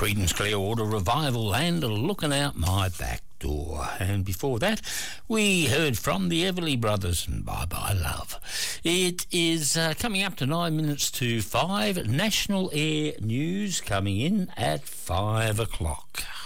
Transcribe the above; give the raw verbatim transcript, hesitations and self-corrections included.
Creedence Clearwater Revival and Looking Out My Back Door. And before that, we heard from the Everly Brothers and Bye Bye Love. It is uh, coming up to nine minutes to five. National Air News coming in at five o'clock.